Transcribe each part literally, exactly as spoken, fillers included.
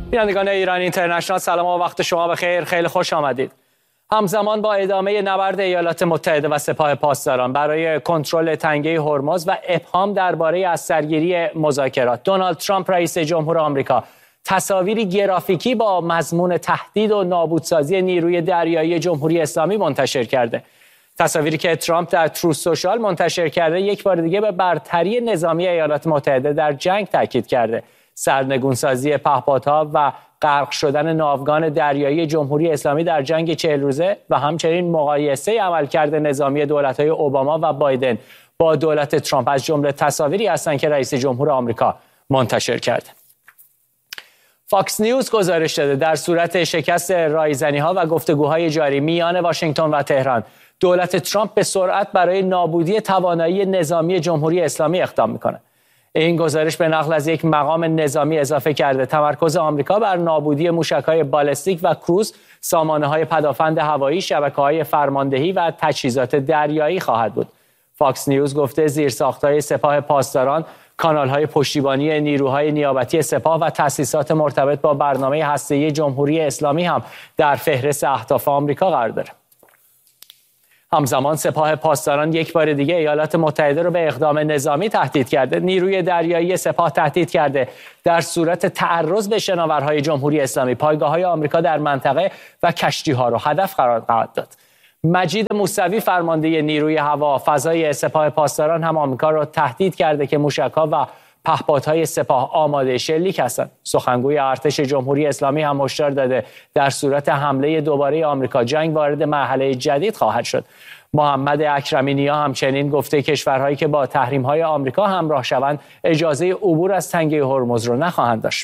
بینندگان ایران اینترنشنال، سلام و وقت شما بخیر. خیلی خوش آمدید. همزمان با ادامه نبرد ایالات متحده و سپاه پاسداران برای کنترل تنگه هرمز و ابهام درباره از سرگیری مذاکرات، دونالد ترامپ رئیس جمهور آمریکا تصاویری گرافیکی با مضمون تهدید و نابودسازی نیروی دریایی جمهوری اسلامی منتشر کرده. تصاویری که ترامپ در تروث سوشال منتشر کرده یک بار دیگه به برتری نظامی ایالات متحده در جنگ تاکید کرده. سرنگونسازی پهپادها و غرق شدن ناوگان دریایی جمهوری اسلامی در جنگ چهل روزه و همچنین مقایسه عملکرد نظامی دولت‌های اوباما و بایدن با دولت ترامپ از جمله تصاویری هستند که رئیس جمهور آمریکا منتشر کرده. فاکس نیوز گزارش داده در صورت شکست رایزنی‌ها و گفتگوهای جاری میان واشنگتن و تهران، دولت ترامپ به سرعت برای نابودی توانایی نظامی جمهوری اسلامی اقدام می‌کند. این گزارش به نقل از یک مقام نظامی اضافه کرده تمرکز آمریکا بر نابودی موشک‌های بالستیک و کروز، سامانه‌های پدافند هوایی، شبکه‌های فرماندهی و تجهیزات دریایی خواهد بود. فاکس نیوز گفته زیرساخت‌های سپاه پاسداران، کانال‌های پشتیبانی نیروهای نیابتی سپاه و تأسیسات مرتبط با برنامه هسته‌ای جمهوری اسلامی هم در فهرست اهداف آمریکا قرار دارد. همزمان سپاه پاسداران یک بار دیگه ایالات متحده رو به اقدام نظامی تهدید کرده. نیروی دریایی سپاه تهدید کرده در صورت تعرض به شناورهای جمهوری اسلامی پایگاه‌های آمریکا در منطقه و کشتی‌ها رو هدف قرار خواهد داد. مجید موسوی فرمانده نیروی هوا فضای سپاه پاسداران هم آمریکا رو تهدید کرده که موشک‌ها و پهپادهای سپاه آماده شلیک هستند. سخنگوی ارتش جمهوری اسلامی هم هشدار داده در صورت حمله دوباره آمریکا جنگ وارد مرحله جدید خواهد شد. محمد اکرمی نیا همچنین گفته کشورهایی که با تحریم‌های آمریکا همراه شوند اجازه عبور از تنگه هرمز رو نخواهند داشت.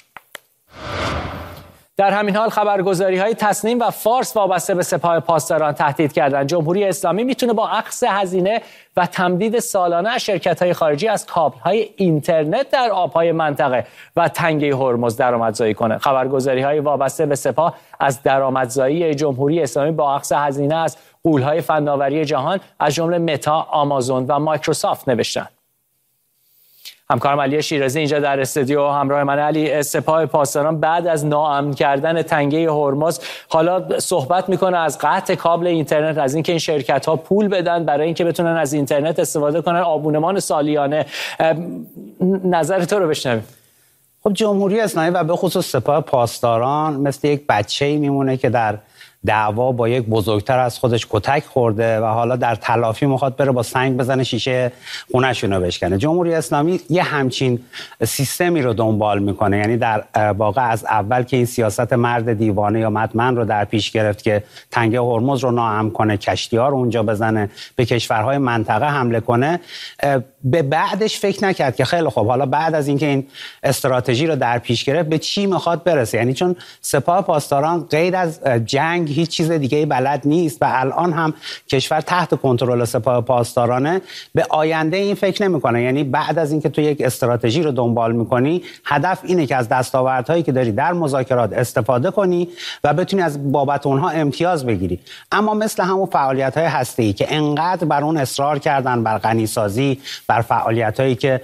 در همین حال خبرگزاری‌های تصنیم و فارس وابسته به سپاه پاسداران تهدید کردند جمهوری اسلامی میتونه با اخذ هزینه و تمدید سالانه از شرکت‌های خارجی از کابل‌های اینترنت در آب‌های منطقه و تنگه هرمز درآمدزایی کنه. خبرگزاری‌های وابسته به سپاه از درآمدزایی جمهوری اسلامی با اخذ هزینه از غول‌های فناوری جهان از جمله متا، آمازون و مایکروسافت نوشتند. همکارم علی شیرازی اینجا در استودیو همراه من. علی، سپاه پاسداران بعد از ناامن کردن تنگه هرمز حالا صحبت میکنه از قطع کابل اینترنت، از اینکه این شرکت ها پول بدن برای اینکه بتونن از اینترنت استفاده کنن، آبونمان سالیانه. نظر تو رو بشنویم. خب جمهوری اسلامی و به خصوص سپاه پاسداران مثل یک بچه‌ای میمونه که در دعوا با یک بزرگتر از خودش کتک خورده و حالا در تلافی میخواد بره با سنگ بزنه شیشه خونه‌شون رو بشکنه. جمهوری اسلامی یه همچین سیستمی رو دنبال میکنه، یعنی در واقع از اول که این سیاست مرد دیوانه یا مطمئن رو در پیش گرفت که تنگه هرمز رو ناامن کنه، کشتی‌ها رو اونجا بزنه، به کشورهای منطقه حمله کنه، به بعدش فکر نکرد که خیلی خب حالا بعد از اینکه این استراتژی رو در پیش گرفت به چی میخواد برسه. یعنی چون سپاه پاسداران غیر از جنگ هیچ چیز دیگه بلد نیست و الان هم کشور تحت کنترل سپاه پاسدارانه، به آینده این فکر نمیکنه. یعنی بعد از اینکه تو یک استراتژی رو دنبال میکنی، هدف اینه که از دستاوردهایی که داری در مذاکرات استفاده کنی و بتونی از بابت اونها امتیاز بگیری. اما مثل همون فعالیت‌های هسته‌ای که انقدر بر اون اصرار کردن، بر غنیسازی، بر فعالیت‌هایی که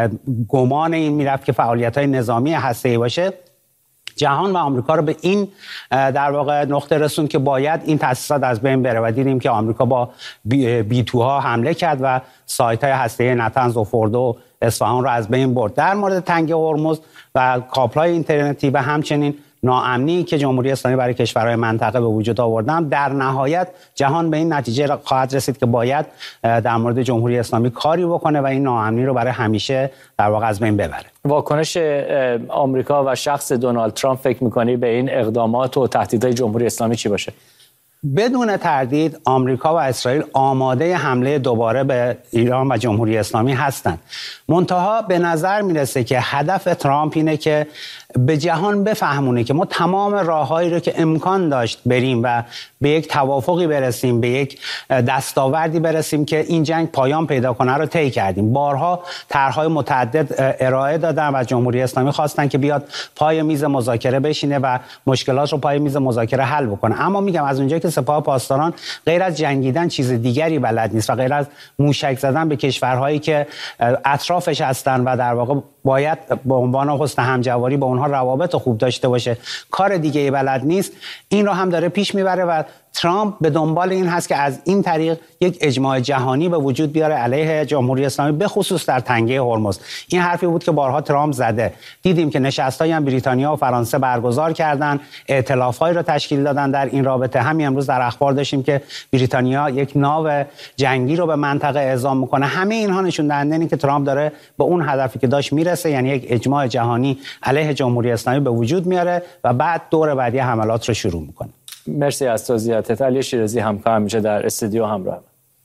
گمان این میرفت که فعالیت‌های نظامی هسته‌ای باشه، جهان و آمریکا رو به این در واقع نقطه رسوند که باید این تأسیسات از بین بره و دیدیم که آمریکا با بی توها حمله کرد و سایت‌های هسته‌ای نتنز و فوردو و اصفهان رو از بین برد. در مورد تنگه هرمز و کابل‌های اینترنتی و همچنین ناامنی که جمهوری اسلامی برای کشورهای منطقه به وجود آوردن، در نهایت جهان به این نتیجه خواهد رسید که باید در مورد جمهوری اسلامی کاری بکنه و این ناامنی رو برای همیشه در واقع از بین ببره. واکنش آمریکا و شخص دونالد ترامپ فکر می‌کنی به این اقدامات و تهدیدهای جمهوری اسلامی چی باشه؟ بدون تردید آمریکا و اسرائیل آماده حمله دوباره به ایران و جمهوری اسلامی هستند. منتها به نظر میرسه که هدف ترامپ اینه که به جهان بفهمونه که ما تمام راههایی رو که امکان داشت بریم و به یک توافقی برسیم، به یک دستاوردی برسیم که این جنگ پایان پیدا کنه رو طی کردیم. بارها طرح‌های متعدد ارائه دادن و جمهوری اسلامی خواستن که بیاد پای میز مذاکره بشینه و مشکلات رو پای میز مذاکره حل بکنه. اما میگم از اونجایی که سپاه پاسداران غیر از جنگیدن چیز دیگری بلد نیست و غیر از موشک زدن به کشورهایی که اطرافش هستن و در واقع باید به عنوان حسن همجواری با اونها روابط خوب داشته باشه، کار دیگه ای بلد نیست، این رو هم داره پیش میبره و ترامپ به دنبال این هست که از این طریق یک اجماع جهانی به وجود بیاره علیه جمهوری اسلامی، به خصوص در تنگه هرمز. این حرفی بود که بارها ترامپ زده. دیدیم که نشست‌هایی هم بریتانیا و فرانسه برگزار کردن، ائتلاف‌هایی را تشکیل دادن در این رابطه. همین امروز در اخبار داشتیم که بریتانیا یک ناو جنگی رو به منطقه اعزام میکنه. همه اینها نشون دهنده اینه که ترامپ داره به اون هدفی که داشت میرسه، یعنی یک اجماع جهانی علیه جمهوری اسلامی به وجود میاره و بعد دور بعدی حملات رو شروع میکنه. مرسی از توضیحاتت. علی شیرازی همکارم میشه در استودیو همراه.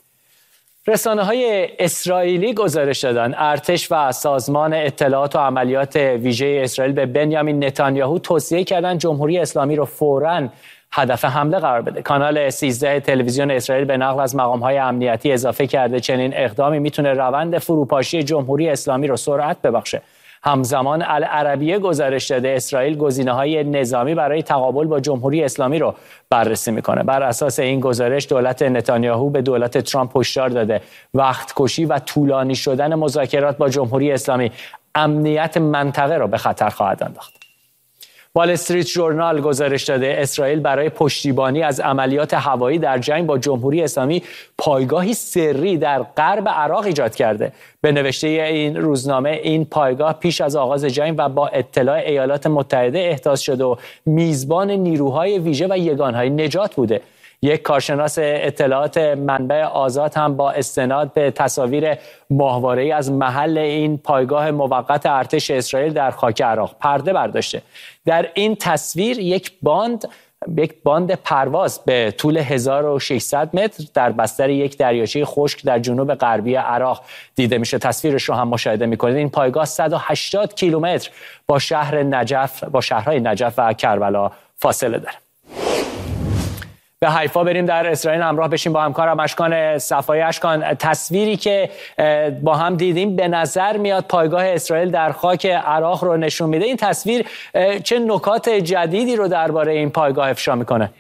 رسانه‌های اسرائیلی گزارش دادن ارتش و سازمان اطلاعات و عملیات ویژه اسرائیل به بنیامین نتانیاهو توصیه کردن جمهوری اسلامی رو فوراً هدف حمله قرار بده. کانال سیزده تلویزیون اسرائیل به نقل از مقام‌های امنیتی اضافه کرده چنین اقدامی میتونه روند فروپاشی جمهوری اسلامی رو سرعت ببخشه. همزمان العربیه گزارش داده اسرائیل گزینه‌های نظامی برای تقابل با جمهوری اسلامی رو بررسی میکنه. بر اساس این گزارش دولت نتانیاهو به دولت ترامپ هشدار داده وقت کشی و طولانی شدن مذاکرات با جمهوری اسلامی امنیت منطقه را به خطر خواهد انداخت. وال استریت ژورنال گزارش داده اسرائیل برای پشتیبانی از عملیات هوایی در جنگ با جمهوری اسلامی پایگاهی سری در غرب عراق ایجاد کرده. به نوشته این روزنامه این پایگاه پیش از آغاز جنگ و با اطلاع ایالات متحده احداث شده و میزبان نیروهای ویژه و یگانهای نجات بوده. یک کارشناس اطلاعات منبع آزاد هم با استناد به تصاویر ماهواره‌ای از محل این پایگاه موقت ارتش اسرائیل در خاک عراق پرده برداشته. در این تصویر یک باند یک باند پرواز به طول هزار و ششصد متر در بستر یک دریاچه خشک در جنوب غربی عراق دیده میشه. تصویرش رو هم مشاهده میکنید. این پایگاه صد و هشتاد کیلومتر با شهر نجف با شهرهای نجف و کربلا فاصله داره. به حیفا بریم در اسرائیل همراه بشیم با همکارم اشکان صفایی. اشکان، تصویری که با هم دیدیم به نظر میاد پایگاه اسرائیل در خاک عراق رو نشون میده. این تصویر چه نکات جدیدی رو درباره این پایگاه افشا میکنه؟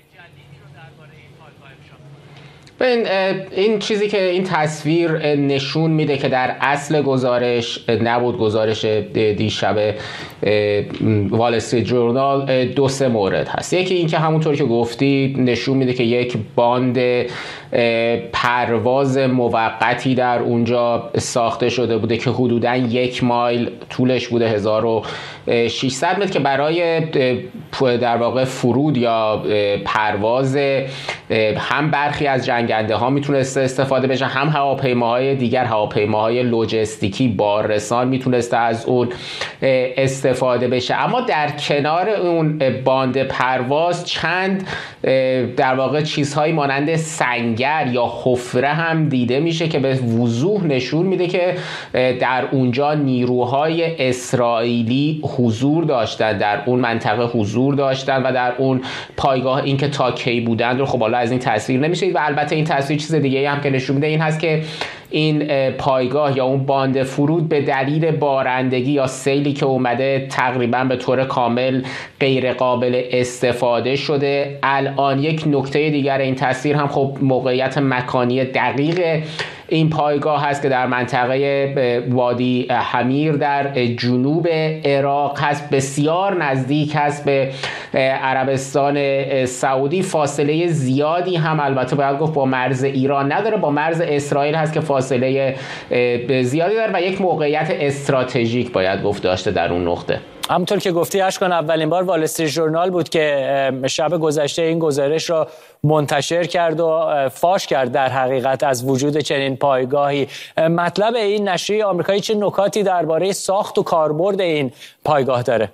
این این چیزی که این تصویر نشون میده که در اصل گزارش نبود، گزارش دیشب وال استریت ژورنال، دو سه مورد هست. یکی این که همونطور که گفتی نشون میده که یک باند پرواز موقتی در اونجا ساخته شده بوده که حدوداً یک مایل طولش بوده، هزار و ششصد متر، که برای در واقع فرود یا پرواز هم برخی از جنگنده ها میتونسته استفاده بشه، هم هواپیماهای دیگر، هواپیماهای لوجستیکی باررسان میتونسته از اون استفاده بشه. اما در کنار اون باند پرواز چند در واقع چیزهایی مانند سنگر یا حفره هم دیده میشه که به وضوح نشون میده که در اونجا نیروهای اسرائیلی حضور داشتن، در اون منطقه حضور داشتن و در اون پایگاه اینکه تا کی بودن رو خب حالا از این تصویر نمیشه. و البته این تصویر چیز دیگه هم که نشون میده این هست که این پایگاه یا اون باند فرود به دلیل بارندگی یا سیلی که اومده تقریبا به طور کامل غیر قابل استفاده شده. الان یک نکته دیگر این تصویر هم خب موقعیت مکانی دقیق این پایگاه هست که در منطقه وادی حمیر در جنوب عراق هست، بسیار نزدیک هست به عربستان سعودی. فاصله زیادی هم البته باید گفت با مرز ایران نداره، با مرز اسرائیل هست که فاصله زیادی داره و یک موقعیت استراتژیک باید گفت داشته در اون نقطه. همونطور که گفتی اشکان، اولین بار وال استریت ژورنال بود که شب گذشته این گزارش را منتشر کرد و فاش کرد در حقیقت از وجود چنین پایگاهی. مطلب این نشریه آمریکایی چه نکاتی درباره ساخت و کاربرد این پایگاه داره؟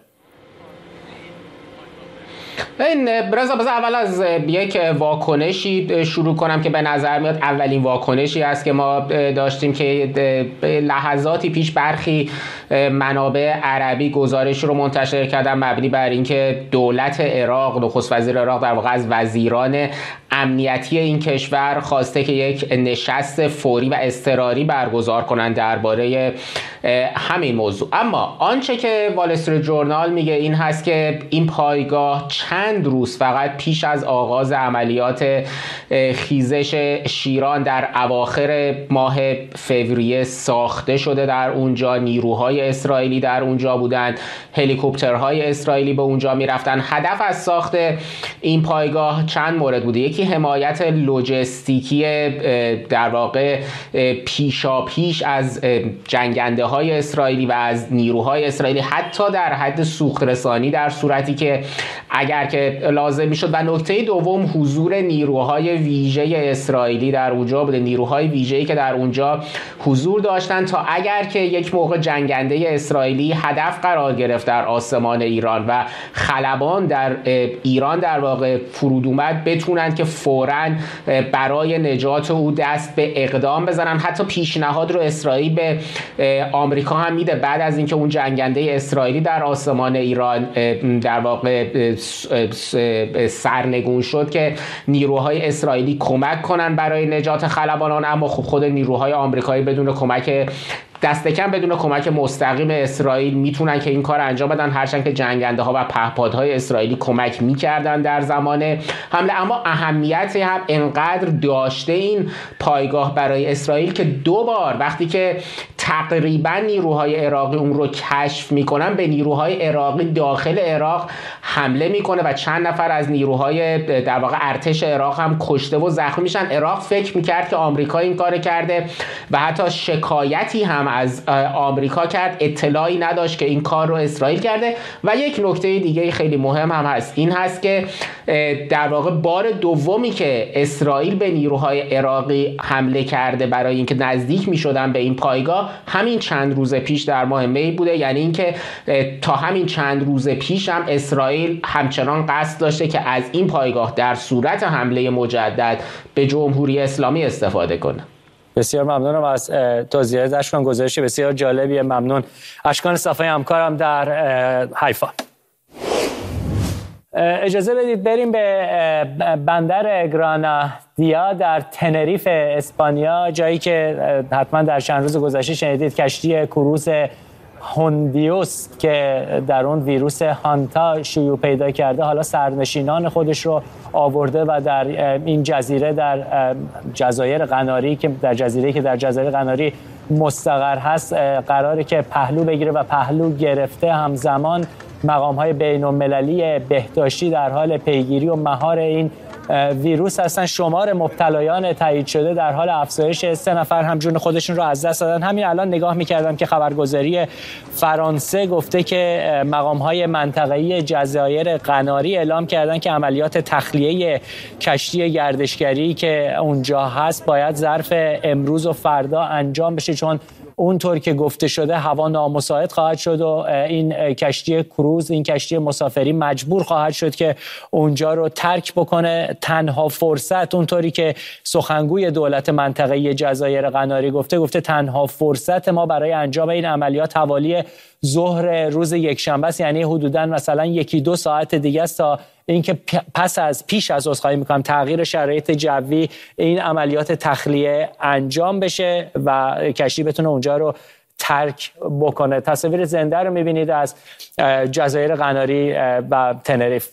این برزا بذار اول از یک واکنشی شروع کنم که به نظر میاد اولین واکنشی است که ما داشتیم که لحظاتی پیش برخی منابع عربی گزارش رو منتشر کردن مبنی بر اینکه دولت عراق، نخست وزیر عراق در واقع از وزیران امنیتی این کشور خواسته که یک نشست فوری و اضطراری برگزار کنند درباره همین موضوع. اما آنچه که وال استریت جورنال میگه این هست که این پایگاه چند روز فقط پیش از آغاز عملیات خیزش شیران در اواخر ماه فوریه ساخته شده. در اونجا نیروهای اسرائیلی در اونجا بودند، هلیکوپترهای اسرائیلی به اونجا میرفتن. هدف از ساخت این پایگاه چند مورد بوده. یکی حمایت لوجستیکی در واقع پیشاپیش از جنگنده های اسرائیلی و از نیروهای اسرائیلی، حتی در حد سوخت رسانی در صورتی که اگر که لازم میشد. و نکته دوم حضور نیروهای ویژه اسرائیلی در اونجا بوده، نیروهای ویژه‌ای که در اونجا حضور داشتن تا اگر که یک موقع جنگنده اسرائیلی هدف قرار گرفت در آسمان ایران و خلبان در ایران در واقع فرود اومد، بتونن که فوراً برای نجات او دست به اقدام بزنن. حتی پیشنهاد رو اسرائیل به آمریکا هم میده بعد از اینکه اون جنگنده اسرائیلی در آسمان ایران در واقع سرنگون شد که نیروهای اسرائیلی کمک کنن برای نجات خلبانان، اما خب خود نیروهای آمریکایی بدون کمک دست کم بدون کمک مستقیم اسرائیل میتونن که این کار انجام بدن، هرچند که جنگنده ها و پهپادهای اسرائیلی کمک میکردن در زمان حمله. اما اهمیت هم انقدر داشته این پایگاه برای اسرائیل که دو بار وقتی که تقریبا نیروهای عراقی اون رو کشف میکنن به نیروهای عراقی داخل عراق حمله میکنه و چند نفر از نیروهای در واقع ارتش عراق هم کشته و زخمی میشن. عراق فکر میکرد که آمریکا این کار کرده و حتی شکایتی هم از آمریکا کرد، اطلاعی نداشت که این کار رو اسرائیل کرده. و یک نکته دیگه خیلی مهم هم هست، این هست که در واقع بار دومی که اسرائیل به نیروهای عراقی حمله کرده برای اینکه نزدیک میشدن به این پایگاه همین چند روز پیش در ماه می بوده. یعنی اینکه تا همین چند روز پیش هم اسرائیل همچنان قصد داشته که از این پایگاه در صورت حمله مجدد به جمهوری اسلامی استفاده کنه. بسیار ممنونم از توضیحات اشکان، گزارش بسیار جالبیه. ممنون اشکان صفایی همکارم در حیفا. اجازه بدید بریم به بندر گرانادیا در تنریف اسپانیا، جایی که حتما در چند روز گذشته شنیدید کشتی کروز هوندیوس که در اون ویروس هانتا شیوع پیدا کرده حالا سرنشینان خودش رو آورده و در این جزیره در جزایر قناری که در جزیره که در جزایر قناری مستقر هست قراره که پهلو بگیره و پهلو گرفته. همزمان مقام‌های بین‌المللی بهداشتی در حال پیگیری و مهار این ویروس هستن. شمار مبتلایان تایید شده در حال افزایش، سه نفر هم جون خودشون رو از دست دادن. همین الان نگاه می‌کردم که خبرگزاری فرانسه گفته که مقام‌های منطقه‌ای جزایر قناری اعلام کردن که عملیات تخلیه کشتی گردشگری که اونجا هست باید ظرف امروز و فردا انجام بشه، چون اونطور که گفته شده هوا نامساعد خواهد شد و این کشتی کروز، این کشتی مسافری مجبور خواهد شد که اونجا رو ترک بکنه. تنها فرصت، اونطوری که سخنگوی دولت منطقه‌ای جزایر قناری گفته گفته تنها فرصت ما برای انجام این عملیات حوالی ظهر روز یکشنبه است، یعنی حدوداً مثلا یکی دو ساعت دیگه است تا اینکه پس از پیش از عذرخواهی میکنم تغییر شرایط جوی این عملیات تخلیه انجام بشه و کشتی بتونه اونجا رو ترک بکنه. تصاویر زنده رو میبینید از جزایر قناری و تنریف.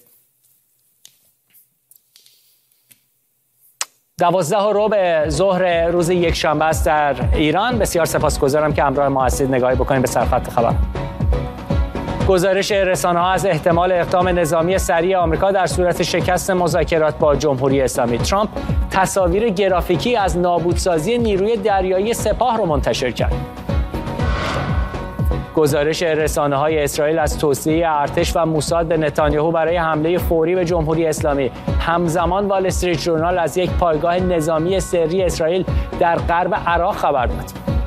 دوازده و ربع ظهر روز یکشنبه است در ایران. بسیار سپاسگزارم که همراه ما هستید. نگاهی بکنیم به سرخط خبر. گزارش رسانه‌ها از احتمال اقدام نظامی سریع آمریکا در صورت شکست مذاکرات با جمهوری اسلامی. ترامپ تصاویر گرافیکی از نابودسازی نیروی دریایی سپاه را منتشر کرد. گزارش رسانه‌های اسرائیل از توصیه ارتش و موساد به نتانیاهو برای حمله فوری به جمهوری اسلامی. همزمان وال استریت جورنال از یک پایگاه نظامی سری اسرائیل در غرب عراق خبر داد.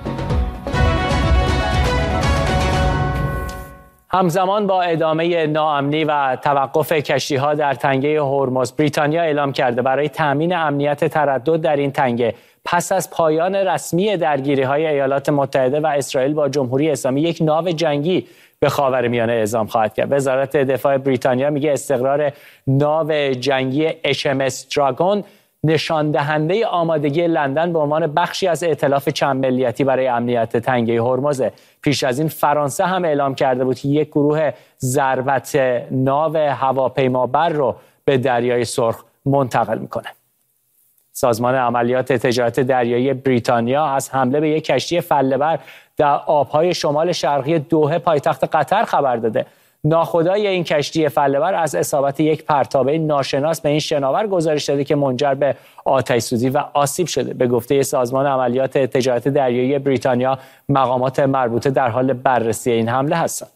همزمان با ادامه ناامنی و توقف کشتی‌ها در تنگه هرمز، بریتانیا اعلام کرده برای تامین امنیت تردد در این تنگه پس از پایان رسمی درگیری‌های ایالات متحده و اسرائیل با جمهوری اسلامی یک ناو جنگی به خاورمیانه اعزام خواهد کرد. وزارت دفاع بریتانیا میگه استقرار ناو جنگی اچ ام اس دراگون نشان دهنده آمادگی لندن به عنوان بخشی از ائتلاف چند ملیتی برای امنیت تنگه هرمز. پیش از این فرانسه هم اعلام کرده بود که یک گروه ضربت ناو هواپیمابر رو به دریای سرخ منتقل میکنه. سازمان عملیات تجارت دریایی بریتانیا از حمله به یک کشتی فله‌بر در آبهای شمال شرقی دوحه پایتخت قطر خبر داده. ناخدای این کشتی فله‌بر از اصابت یک پرتابه ناشناس به این شناور گزارش داده که منجر به آتش‌سوزی و آسیب شده. به گفته سازمان عملیات تجارت دریایی بریتانیا، مقامات مربوطه در حال بررسی این حمله هستند.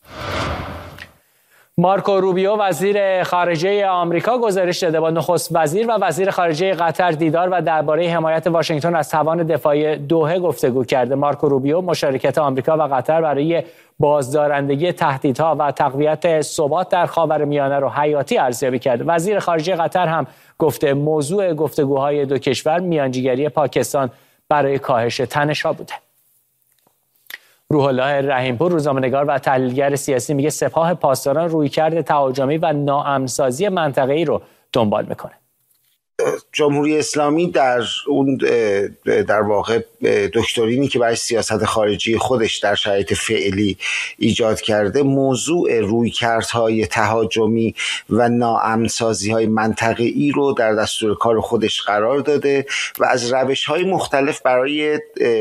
مارکو روبیو وزیر خارجه آمریکا گزارش داده با نخست وزیر و وزیر خارجه قطر دیدار و درباره حمایت واشنگتن از توان دفاعی دوحه گفتگو کرده. مارکو روبیو مشارکت آمریکا و قطر برای بازدارندگی تهدیدها و تقویت ثبات در خاورمیانه رو حیاتی ارزیابی کرده. وزیر خارجه قطر هم گفته موضوع گفتگوهای دو کشور میانجیگری پاکستان برای کاهش تنش‌ها بوده. روح الله رحیمپور روزنامه‌نگار و تحلیلگر سیاسی میگه سپاه پاسداران رویکرد تهاجمی و ناامن‌سازی منطقه‌ای رو دنبال میکنه. جمهوری اسلامی در اون در واقع دکترینی که برای سیاست خارجی خودش در شرایط فعلی ایجاد کرده، موضوع رویکردهای تهاجمی و ناامن‌سازی‌های منطقه‌ای رو در دستور کار خودش قرار داده و از روش‌های مختلف برای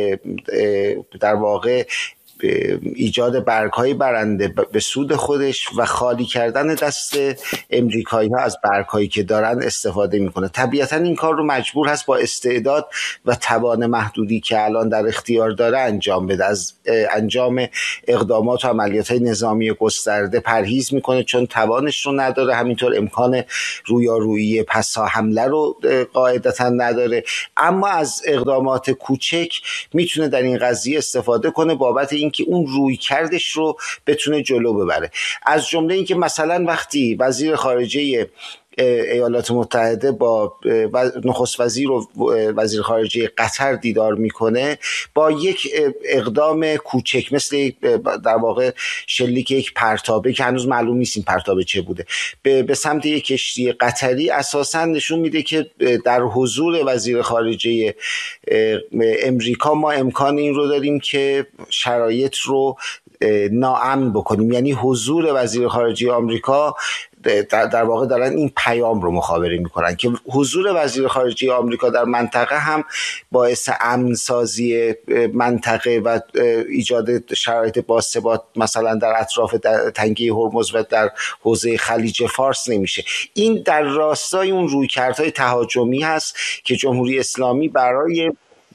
در واقع ایجاد برگ‌های برنده به سود خودش و خالی کردن دست امریکایی‌ها از برگ‌هایی که دارن استفاده می‌کنه. طبیعتاً این کار رو مجبور هست با استعداد و توان محدودی که الان در اختیار داره انجام بده. از انجام اقدامات و عملیات‌های نظامی گسترده پرهیز می‌کنه چون توانش رو نداره، همینطور امکان رویارویی پسا حمله رو قاعدتاً نداره، اما از اقدامات کوچک میتونه در این قضیه استفاده کنه بابت اینکه اون روی کردش رو بتونه جلو ببره. از جمله اینکه مثلا وقتی وزیر خارجه ایالات متحده با نخست وزیر و وزیر خارجه قطر دیدار میکنه، با یک اقدام کوچک مثل در واقع شلیک یک پرتابه که هنوز معلوم نیست این پرتابه چه بوده به سمت یک کشتی قطری، اساسا نشون میده که در حضور وزیر خارجه امریکا ما امکان این رو داریم که شرایط رو ناامن بکنیم. یعنی حضور وزیر خارجه آمریکا در, در واقع دارن این پیام رو مخابره میکنن که حضور وزیر خارجه آمریکا در منطقه هم باعث امن‌سازی منطقه و ایجاد شرایط باثبات مثلا در اطراف تنگه هرمز و در حوزه خلیج فارس نمیشه. این در راستای اون رویکردهای تهاجمی هست که جمهوری اسلامی برای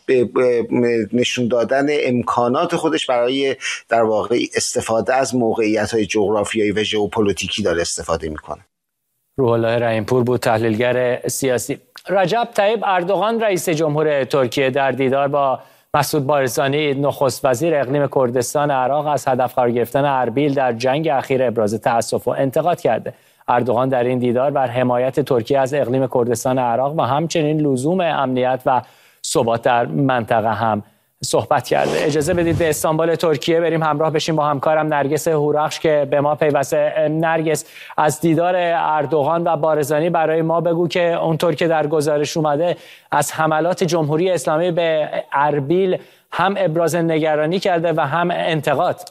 نشون دادن امکانات خودش برای در واقع استفاده از موقعیت‌های جغرافیایی و ژئوپلیتیکی داره استفاده میکنه. روح الله رحیمپور بود تحلیلگر سیاسی. رجب طیب اردوغان رئیس جمهور ترکیه در دیدار با مسعود بارزانی نخست وزیر اقلیم کردستان عراق از هدف قرار گرفتن اربیل در جنگ اخیر ابراز تأسف و انتقاد کرده. اردوغان در این دیدار بر حمایت ترکیه از اقلیم کردستان عراق و همچنین لزوم امنیت و ثبات در منطقه هم صحبت کرده. اجازه بدید به استانبول ترکیه بریم همراه بشیم با همکارم نرگس هورخش که به ما پیوسته. نرگس، از دیدار اردوغان و بارزانی برای ما بگو که اونطور که در گزارش اومده از حملات جمهوری اسلامی به اربیل هم ابراز نگرانی کرده و هم انتقاد.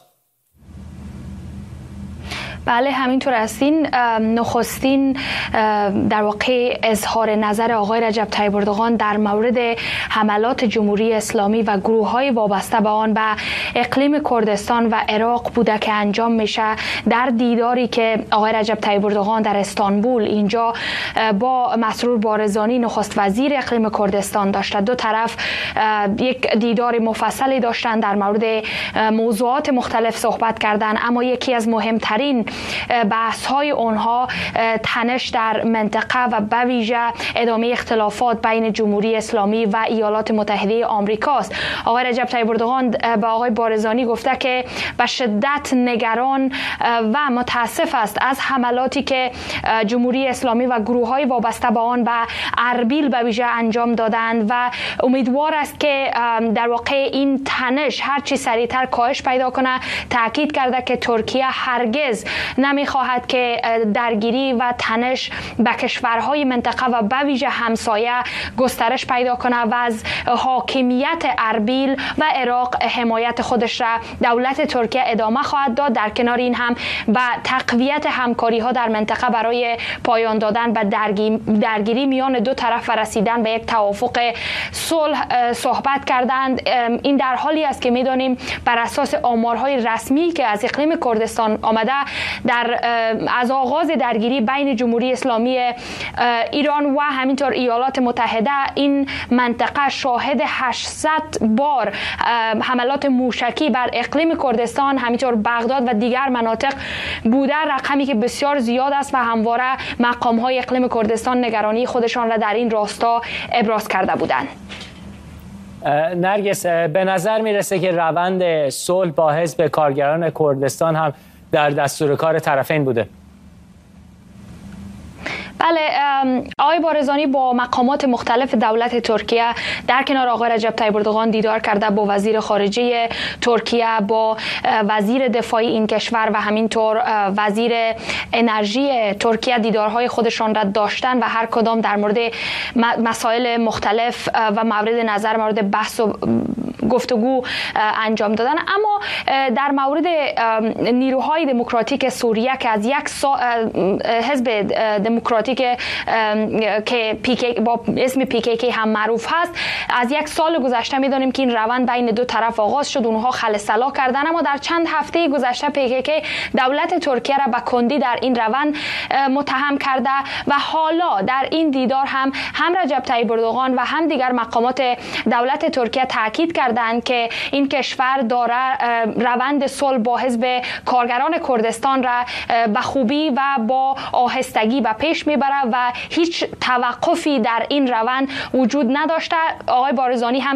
بله همینطور هستین. نخستین در واقع اظهار نظر آقای رجب طیب اردوغان در مورد حملات جمهوری اسلامی و گروه‌های وابسته به آن به اقلیم کردستان و عراق بوده که انجام میشه در دیداری که آقای رجب طیب اردوغان در استانبول اینجا با مسرور بارزانی نخست وزیر اقلیم کردستان داشته. دو طرف یک دیدار مفصلی داشتن، در مورد موضوعات مختلف صحبت کردن، اما یکی از مهمترین بحث های اونها تنش در منطقه و به ویژه ادامه اختلافات بین جمهوری اسلامی و ایالات متحده آمریکاست. آقای رجب طیب اردوغان به آقای بارزانی گفته که به شدت نگران و متاسف است از حملاتی که جمهوری اسلامی و گروه های وابسته به آن به اربیل به ویژه انجام دادند و امیدوار است که در واقع این تنش هرچی سریعتر کاهش پیدا کنه. تاکید کرده که ترکیه هرگز نمیخواهد که درگیری و تنش به کشورهای منطقه و به ویژه همسایه گسترش پیدا کنه و از حاکمیت اربیل و عراق حمایت خودش را دولت ترکیه ادامه خواهد داد. در کنار این هم به تقویت همکاری ها در منطقه برای پایان دادن به درگیری میان دو طرف و رسیدن به یک توافق صلح صحبت کردند. این در حالی است که میدانیم بر اساس آمارهای رسمی که از اقلیم کردستان آمده در از آغاز درگیری بین جمهوری اسلامی ایران و همینطور ایالات متحده این منطقه شاهد هشتصد بار حملات موشکی بر اقلیم کردستان همینطور بغداد و دیگر مناطق بوده، رقمی که بسیار زیاد است و همواره مقام‌های اقلیم کردستان نگرانی خودشان را در این راستا ابراز کرده بودند. نرگس، به نظر میرسه که روند صلح با حزب کارگران کردستان هم در دستور کار طرفین بوده. بله، آقای بارزانی با مقامات مختلف دولت ترکیه در کنار آقای رجب طیب اردوغان دیدار کرده، با وزیر خارجه ترکیه، با وزیر دفاعی این کشور و همینطور وزیر انرژی ترکیه دیدارهای خودشان را داشتن و هر کدام در مورد مسائل مختلف و مورد نظر مورد بحث و گفتگو انجام دادن. اما در مورد نیروهای دموکراتیک سوریه که از یک سا... حزب دموکراتیک که پیکی با اسم پی کی کی هم معروف هست، از یک سال گذشته میدانیم که این روند بین دو طرف آغاز شد، اونها خل صلاح کردن، اما در چند هفته گذشته پی کی کی دولت ترکیه را به کندی در این روند متهم کرده و حالا در این دیدار هم هم رجب طیب اردوغان و هم دیگر مقامات دولت ترکیه تاکید کردند که این کشور داره روند صلح با حزب کارگران کردستان را به خوبی و با آهستگی به پیش میبره و هیچ توقفی در این روند وجود نداشته. آقای بارزانی هم